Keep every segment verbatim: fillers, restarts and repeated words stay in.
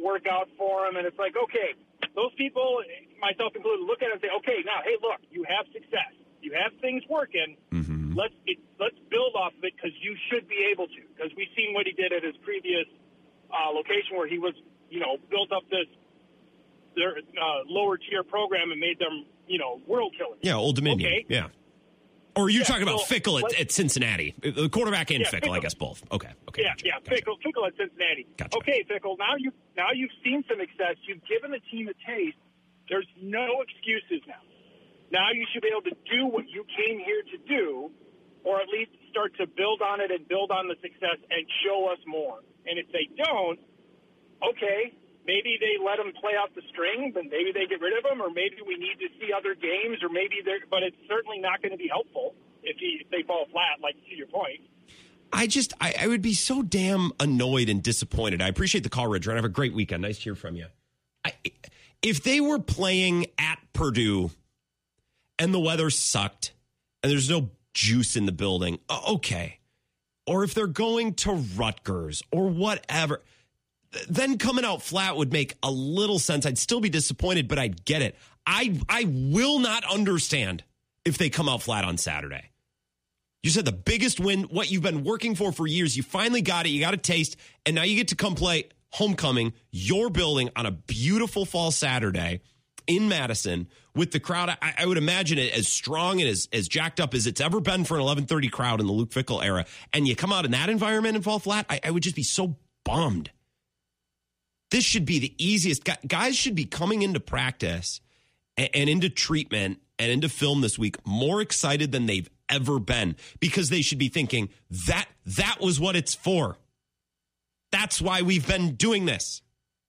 work out for them. And it's like, okay, those people, myself included, look at it and say, okay, now, hey, look, you have success. You have things working. Mm-hmm. Let's it, let's build off of it because you should be able to. Because we've seen what he did at his previous uh, location where he was, you know, built up this their uh, lower tier program and made them, you know, world killers. Yeah, Old Dominion. Okay. Yeah. Or you're yeah, talking about so, Fickle at, at Cincinnati, the quarterback and yeah, Fickle, Fickle. I guess both. Okay. Okay. Yeah, gotcha, yeah, gotcha. Fickle, Fickle at Cincinnati. Gotcha. Okay, Fickle. Now you now you've seen some success. You've given the team a taste. There's no excuses now. Now you should be able to do what you came here to do, or at least start to build on it and build on the success and show us more. And if they don't, okay, maybe they let them play out the string, but maybe they get rid of them, or maybe we need to see other games, or maybe they're. But it's certainly not going to be helpful if, he, if they fall flat, like to your point. I just, I, I would be so damn annoyed and disappointed. I appreciate the call, Richard. Have a great weekend. Nice to hear from you. I, if they were playing at Purdue and the weather sucked and there's no juice in the building, okay. Or if they're going to Rutgers or whatever, then coming out flat would make a little sense. I'd still be disappointed, but I'd get it. I I will not understand if they come out flat on Saturday. You said the biggest win, what you've been working for for years, you finally got it, you got a taste, and now you get to come play homecoming, your building on a beautiful fall Saturday in Madison with the crowd. I, I would imagine it as strong and as, as jacked up as it's ever been for an eleven thirty crowd in the Luke Fickell era. And you come out in that environment and fall flat, I, I would just be so bummed. This should be the easiest. Guys should be coming into practice and, and into treatment and into film this week more excited than they've ever been, because they should be thinking that that was what it's for. That's why we've been doing this.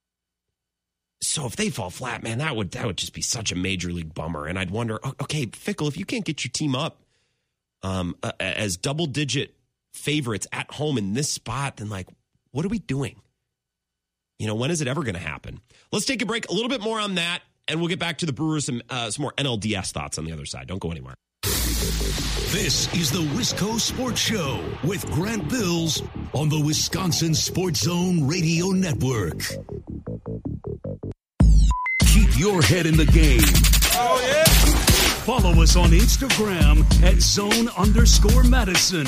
So if they fall flat, man, that would that would just be such a major league bummer. And I'd wonder, okay, Fickell, if you can't get your team up um, uh, as double digit favorites at home in this spot, then like, what are we doing? You know, when is it ever going to happen? Let's take a break. A little bit more on that, and we'll get back to the Brewers, some uh, some more N L D S thoughts on the other side. Don't go anywhere. This is the Wisco Sports Show with Grant Bills on the Wisconsin Sports Zone Radio Network. Keep your head in the game. Oh, yeah. Follow us on Instagram at zone underscore Madison.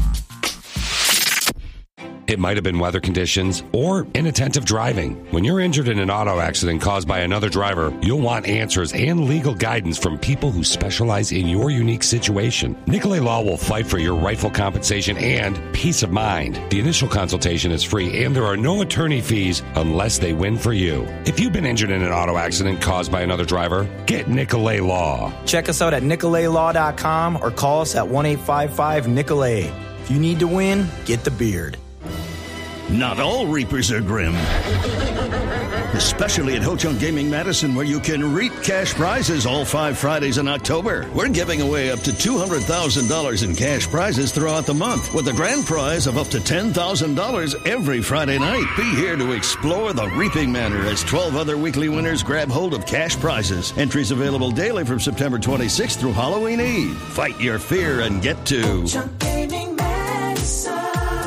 It might have been weather conditions or inattentive driving. When you're injured in an auto accident caused by another driver, you'll want answers and legal guidance from people who specialize in your unique situation. Nicolay Law will fight for your rightful compensation and peace of mind. The initial consultation is free and there are no attorney fees unless they win for you. If you've been injured in an auto accident caused by another driver, get Nicolay Law. Check us out at nicolay law dot com or call us at one eight five five Nicolay. If you need to win, get the beard. Not all reapers are grim. Especially at Ho Chunk Gaming Madison, where you can reap cash prizes all five Fridays in October. We're giving away up to two hundred thousand dollars in cash prizes throughout the month, with a grand prize of up to ten thousand dollars every Friday night. Be here to explore the Reaping Manor as twelve other weekly winners grab hold of cash prizes. Entries available daily from September twenty-sixth through Halloween Eve. Fight your fear and get to Ho Chunk Gaming Madison.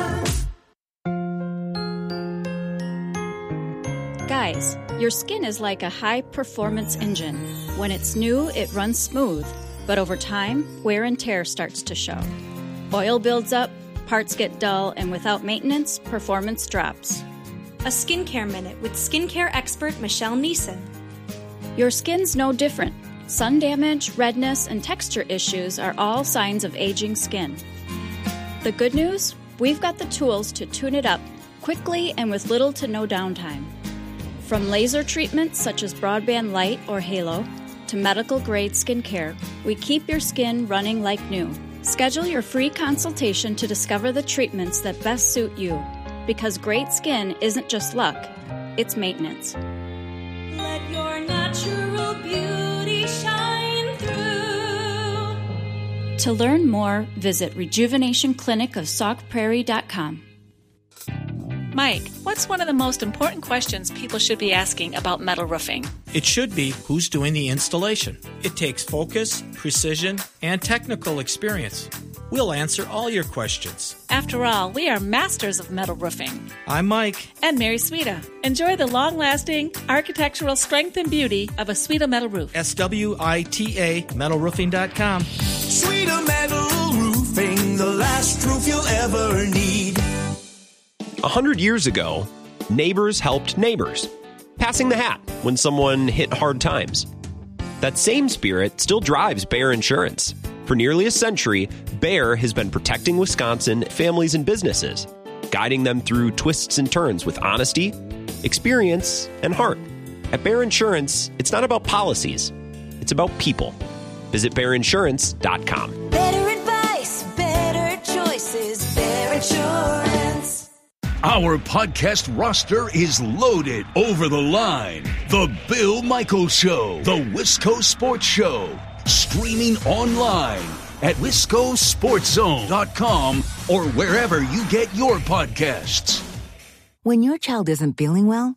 Guys, your skin is like a high-performance engine. When it's new, it runs smooth, but over time, wear and tear starts to show. Oil builds up, parts get dull, and without maintenance, performance drops. A skincare minute with skincare expert Michelle Neeson. Your skin's no different. Sun damage, redness, and texture issues are all signs of aging skin. The good news? We've got the tools to tune it up quickly and with little to no downtime. From laser treatments such as Broadband Light or Halo to medical-grade skincare, we keep your skin running like new. Schedule your free consultation to discover the treatments that best suit you. Because great skin isn't just luck, it's maintenance. Let your natural beauty shine through. To learn more, visit rejuvenation clinic of sauk prairie dot com. Mike, what's one of the most important questions people should be asking about metal roofing? It should be who's doing the installation. It takes focus, precision, and technical experience. We'll answer all your questions. After all, we are masters of metal roofing. I'm Mike. And Mary Swita. Enjoy the long-lasting architectural strength and beauty of a Swita metal roof. S W I T A metal roofing dot com. Swita Metal Roofing, the last roof you'll ever need. A hundred years ago, neighbors helped neighbors, passing the hat when someone hit hard times. That same spirit still drives Bayer Insurance. For nearly a century, Bayer has been protecting Wisconsin families and businesses, guiding them through twists and turns with honesty, experience, and heart. At Bayer Insurance, it's not about policies, it's about people. Visit Bayer Insurance dot com. Better advice, better choices, Bayer Insurance. Our podcast roster is loaded. Over the Line, The Bill Michaels Show, The Wisco Sports Show, streaming online at wisco sports zone dot com or wherever you get your podcasts. When your child isn't feeling well,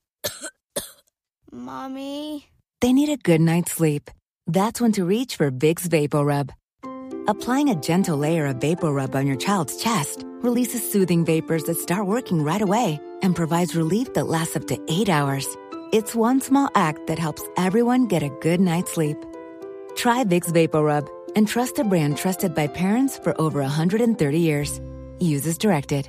Mommy, they need a good night's sleep. That's when to reach for Vicks VapoRub. Applying a gentle layer of VapoRub on your child's chest releases soothing vapors that start working right away and provides relief that lasts up to eight hours. It's one small act that helps everyone get a good night's sleep. Try Vicks VapoRub and trust a brand trusted by parents for over one hundred thirty years. Use as directed.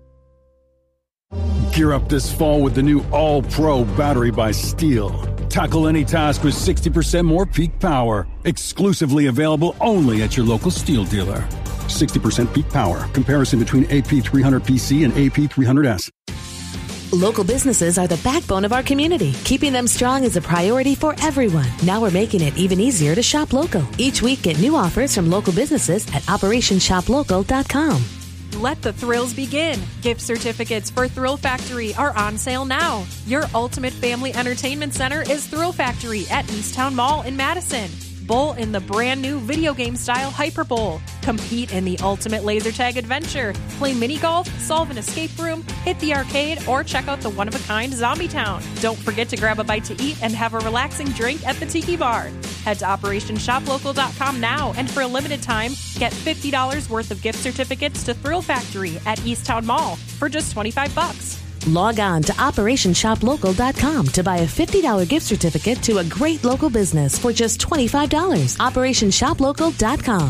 Gear up this fall with the new All-Pro battery by Steel. Tackle any task with sixty percent more peak power. Exclusively available only at your local Steel dealer. sixty percent peak power. Comparison between A P three hundred P C and A P three hundred S. Local businesses are the backbone of our community. Keeping them strong is a priority for everyone. Now we're making it even easier to shop local. Each week, get new offers from local businesses at operation shop local dot com. Let the thrills begin. Gift certificates for Thrill Factory are on sale now. Your ultimate family entertainment center is Thrill Factory at Easttown Mall in Madison. Bowl in the brand new video game style Hyper Bowl. Compete in the ultimate laser tag adventure. Play mini golf, solve an escape room, hit the arcade, or check out the one-of-a-kind Zombie Town. Don't forget to grab a bite to eat and have a relaxing drink at the Tiki Bar. Head to operation shop local dot com now, and for a limited time, get fifty dollars worth of gift certificates to Thrill Factory at Easttown Mall for just twenty-five bucks. Log on to operation shop local dot com to buy a fifty dollars gift certificate to a great local business for just twenty-five dollars. operation shop local dot com.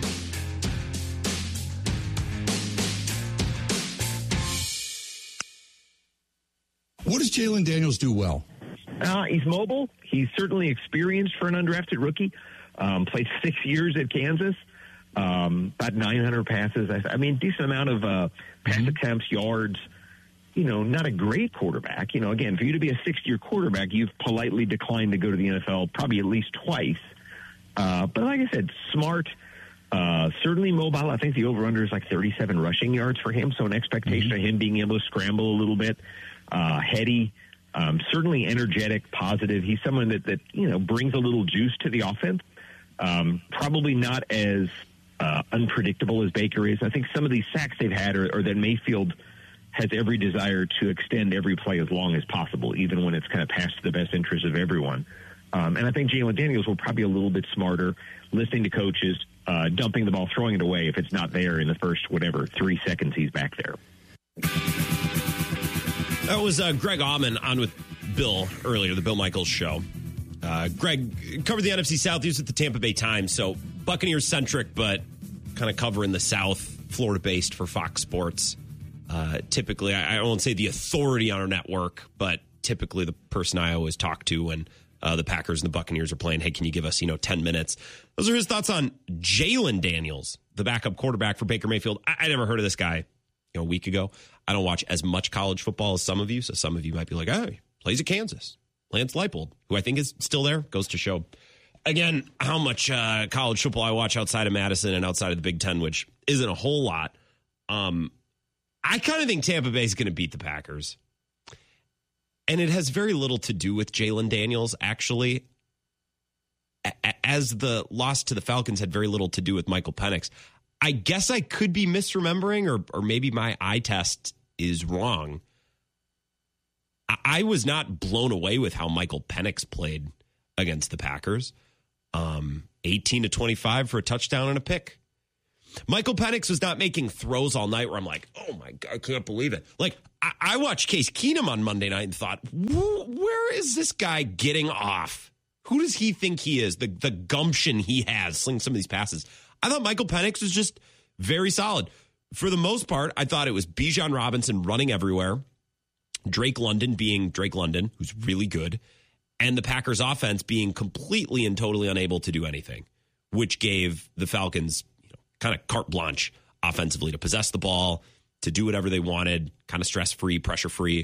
What does Jalen Daniels do well? Uh, he's mobile. He's certainly experienced for an undrafted rookie. Um, played six years at Kansas. Um, about nine hundred passes. I, I mean, decent amount of uh, pass mm-hmm. attempts, yards. You know, not a great quarterback. You know, again, for you to be a sixth-year quarterback, you've politely declined to go to the N F L probably at least twice. Uh, but like I said, smart, uh, certainly mobile. I think the over-under is like thirty-seven rushing yards for him, so an expectation mm-hmm. of him being able to scramble a little bit. Uh, heady, um, certainly energetic, positive. He's someone that, that, you know, brings a little juice to the offense. Um, probably not as uh, unpredictable as Baker is. I think some of these sacks they've had or, or that Mayfield has every desire to extend every play as long as possible, even when it's kind of past the best interest of everyone. Um, and I think Jalen Daniels will probably be a little bit smarter, listening to coaches, uh, dumping the ball, throwing it away if it's not there in the first, whatever, three seconds he's back there. That was uh, Greg Auman on with Bill earlier, the Bill Michaels Show. Uh, Greg covered the N F C South. He was at the Tampa Bay Times, so Buccaneers-centric, but kind of covering the South, Florida-based for Fox Sports. Uh, typically, I, I won't say the authority on our network, but typically the person I always talk to when uh, the Packers and the Buccaneers are playing, hey, can you give us, you know, ten minutes? Those are his thoughts on Jalen Daniels, the backup quarterback for Baker Mayfield. I, I never heard of this guy, you know, a week ago. I don't watch as much college football as some of you, so some of you might be like, oh, he plays at Kansas. Lance Leipold, who I think is still there, goes to show, again, how much uh, college football I watch outside of Madison and outside of the Big Ten, which isn't a whole lot. Um, I kind of think Tampa Bay is going to beat the Packers. And it has very little to do with Jalen Daniels, actually. As the loss to the Falcons had very little to do with Michael Penix. I guess I could be misremembering, or or maybe my eye test is wrong. I was not blown away with how Michael Penix played against the Packers. Um, eighteen to twenty-five for a touchdown and a pick. Michael Penix was not making throws all night where I'm like, oh my God, I can't believe it. Like, I, I watched Case Keenum on Monday night and thought, where is this guy getting off? Who does he think he is? The, the gumption he has slinging some of these passes. I thought Michael Penix was just very solid. For the most part, I thought it was Bijan Robinson running everywhere, Drake London being Drake London, who's really good, and the Packers offense being completely and totally unable to do anything, which gave the Falcons, you know, kind of carte blanche offensively to possess the ball, to do whatever they wanted, kind of stress-free, pressure-free.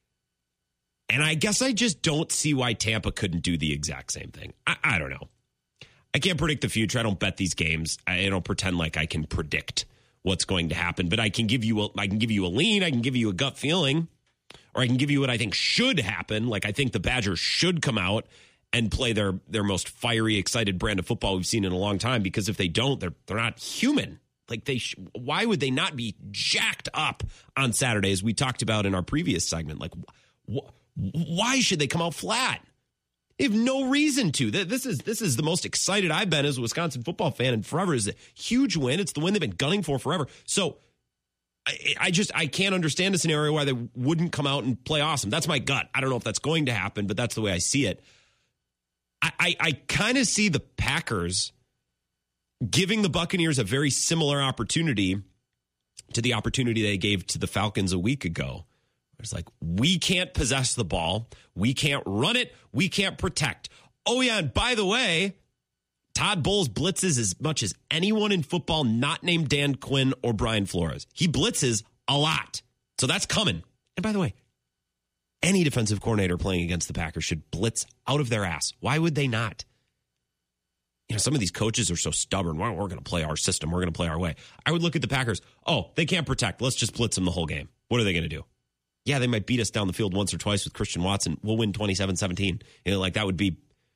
And I guess I just don't see why Tampa couldn't do the exact same thing. I, I don't know. I can't predict the future. I don't bet these games. I don't pretend like I can predict what's going to happen, but I can give you a, I can give you a lean. I can give you a gut feeling, or I can give you what I think should happen. Like, I think the Badgers should come out and play their their most fiery, excited brand of football we've seen in a long time, because if they don't, they're they're not human. Like, they sh- why would they not be jacked up on Saturday, as we talked about in our previous segment? Like, wh- why should they come out flat? They have no reason to. This is this is the most excited I've been as a Wisconsin football fan in forever. It's a huge win. It's the win they've been gunning for forever. So I, I just I can't understand a scenario why they wouldn't come out and play awesome. That's my gut. I don't know if that's going to happen, but that's the way I see it. I, I, I kind of see the Packers giving the Buccaneers a very similar opportunity to the opportunity they gave to the Falcons a week ago. It's like, we can't possess the ball. We can't run it. We can't protect. Oh, yeah, and by the way, Todd Bowles blitzes as much as anyone in football not named Dan Quinn or Brian Flores. He blitzes a lot. So that's coming. And by the way, any defensive coordinator playing against the Packers should blitz out of their ass. Why would they not? You know, some of these coaches are so stubborn. Well, we're going to play our system. We're going to play our way. I would look at the Packers. Oh, they can't protect. Let's just blitz them the whole game. What are they going to do? Yeah, they might beat us down the field once or twice with Christian Watson. We'll win twenty-seven seventeen. You know, like, that would be.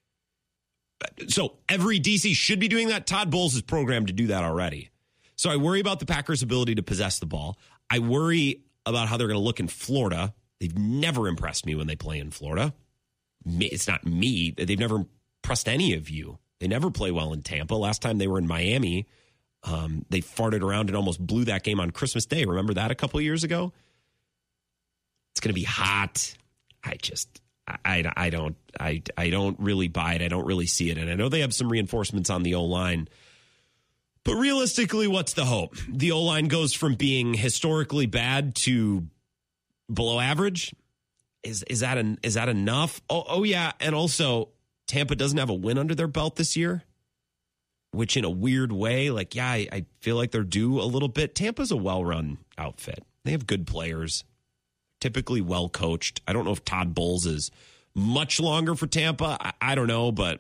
So every D C should be doing that. Todd Bowles is programmed to do that already. So I worry about the Packers' ability to possess the ball. I worry about how they're going to look in Florida. They've never impressed me when they play in Florida. It's not me. They've never impressed any of you. They never play well in Tampa. Last time they were in Miami, um, they farted around and almost blew that game on Christmas Day. Remember that a couple of years ago? It's going to be hot. I just, I, I don't, I, I don't really buy it. I don't really see it. And I know they have some reinforcements on the O-line. But realistically, what's the hope? The O-line goes from being historically bad to below average. Is is that an, is that enough? Oh, oh yeah, and also Tampa doesn't have a win under their belt this year, which in a weird way, like, yeah, I, I feel like they're due a little bit. Tampa's a well-run outfit. They have good players, typically well-coached. I don't know if Todd Bowles is much longer for Tampa. I, I don't know, but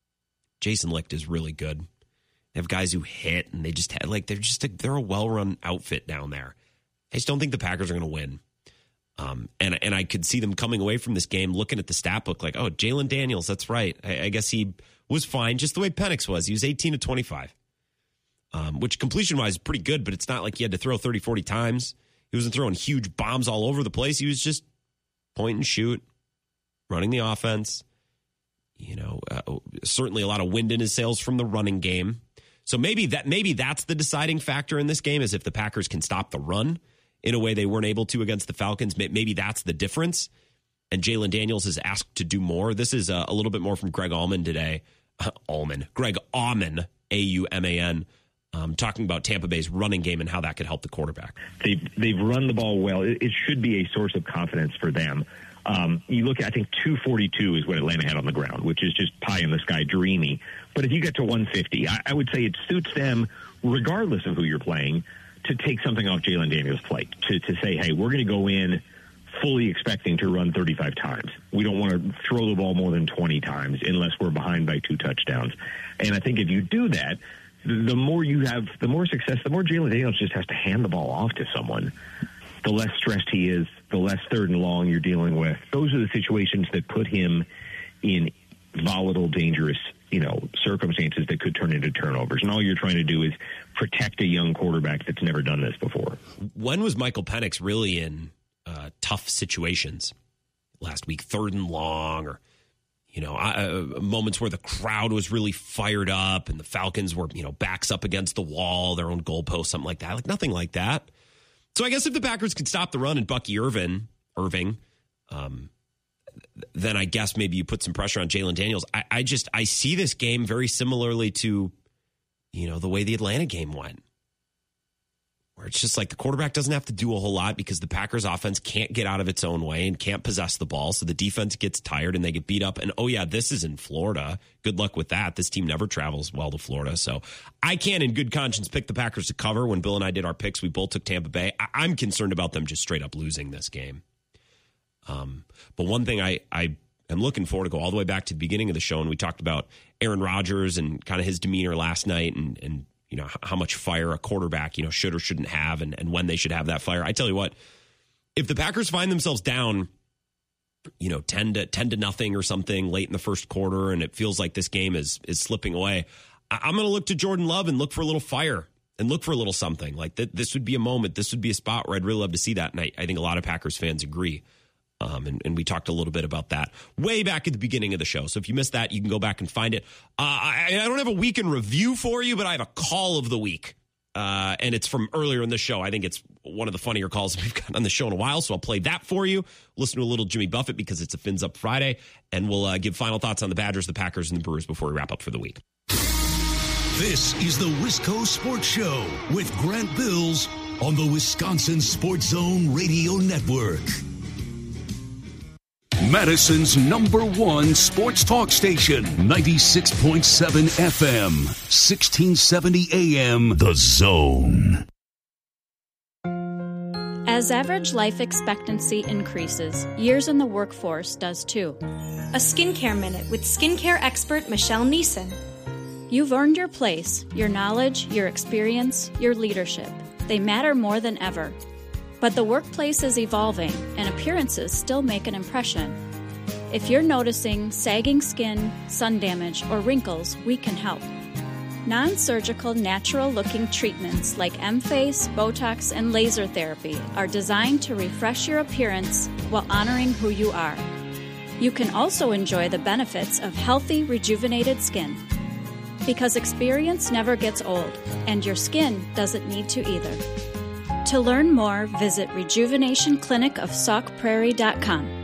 Jason Licht is really good. They have guys who hit, and they just had, like, they're just a, they're a well-run outfit down there. I just don't think the Packers are going to win. Um, and and I could see them coming away from this game looking at the stat book like, oh, Jalen Daniels, that's right. I, I guess he was fine, just the way Penix was. He was eighteen to twenty-five, um, which completion-wise is pretty good, but it's not like he had to throw thirty, forty times. He wasn't throwing huge bombs all over the place. He was just point and shoot, running the offense. You know, uh, certainly a lot of wind in his sails from the running game. So maybe that maybe that's the deciding factor in this game, is if the Packers can stop the run in a way they weren't able to against the Falcons. Maybe that's the difference. And Jalen Daniels is asked to do more. This is a, a little bit more from Greg Auman today. Uh, Auman. Greg Auman, A U M A N, um, talking about Tampa Bay's running game and how that could help the quarterback. They've, they've run the ball well. It, it should be a source of confidence for them. Um, you look at, I think, two forty-two is what Atlanta had on the ground, which is just pie in the sky dreamy. But if you get to one fifty, I, I would say it suits them, regardless of who you're playing, to take something off Jalen Daniels' plate, to, to say, hey, we're going to go in fully expecting to run thirty-five times. We don't want to throw the ball more than twenty times unless we're behind by two touchdowns. And I think if you do that, the more you have, the more success, the more Jalen Daniels just has to hand the ball off to someone. The less stressed he is, the less third and long you're dealing with. Those are the situations that put him in volatile, dangerous, you know, circumstances that could turn into turnovers. And all you're trying to do is protect a young quarterback that's never done this before. When was Michael Penix really in uh, tough situations last week? Third and long, or you know, uh, moments where the crowd was really fired up and the Falcons were, you know, backs up against the wall, their own goalpost, something like that. Like nothing like that. So I guess if the Packers could stop the run and Bucky Irvin, Irving, um, then I guess maybe you put some pressure on Jalen Daniels. I, I just, I see this game very similarly to, you know, the way the Atlanta game went. Where it's just like the quarterback doesn't have to do a whole lot because the Packers offense can't get out of its own way and can't possess the ball. So the defense gets tired and they get beat up. And, oh, yeah, this is in Florida. Good luck with that. This team never travels well to Florida. So I can't in good conscience pick the Packers to cover. When Bill and I did our picks, we both took Tampa Bay. I- I'm concerned about them just straight up losing this game. Um, but one thing I, I am looking forward to go all the way back to the beginning of the show, and we talked about Aaron Rodgers and kind of his demeanor last night and, and you know, how much fire a quarterback, you know, should or shouldn't have and, and when they should have that fire. I tell you what, if the Packers find themselves down, you know, ten to ten to nothing or something late in the first quarter, and it feels like this game is is slipping away, I, I'm going to look to Jordan Love and look for a little fire and look for a little something. Like th- this would be a moment. This would be a spot where I'd really love to see that. And I, I think a lot of Packers fans agree. Um, and, and we talked a little bit about that way back at the beginning of the show. So if you missed that, you can go back and find it. Uh, I, I don't have a week in review for you, but I have a call of the week. Uh, and it's from earlier in the show. I think it's one of the funnier calls we've gotten on the show in a while. So I'll play that for you. Listen to a little Jimmy Buffett because it's a Fins Up Friday. And we'll uh, give final thoughts on the Badgers, the Packers, and the Brewers before we wrap up for the week. This is the Wisco Sports Show with Grant Bills on the Wisconsin Sports Zone Radio Network. Madison's number one sports talk station, ninety-six point seven F M, sixteen seventy A M, The Zone. As average life expectancy increases, years in the workforce does too. A skincare minute with skincare expert Michelle Neeson. You've earned your place, your knowledge, your experience, your leadership. They matter more than ever. But the workplace is evolving, and appearances still make an impression. If you're noticing sagging skin, sun damage, or wrinkles, we can help. Non-surgical, natural-looking treatments like M-Face, Botox, and laser therapy are designed to refresh your appearance while honoring who you are. You can also enjoy the benefits of healthy, rejuvenated skin. Because experience never gets old, and your skin doesn't need to either. To learn more, visit rejuvenation clinic of sauk prairie dot com.